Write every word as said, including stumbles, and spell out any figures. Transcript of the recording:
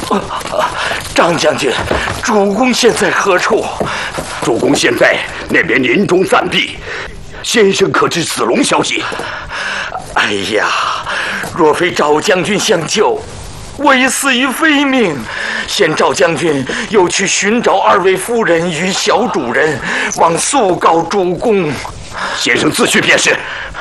张将军，主公现在何处？ 主公现在那边临终暂避，先生可知子龙消息？ 哎呀，若非赵将军相救，我已死于非命。现赵将军又去寻找二位夫人与小主人，望速告主公。 先生自去便是。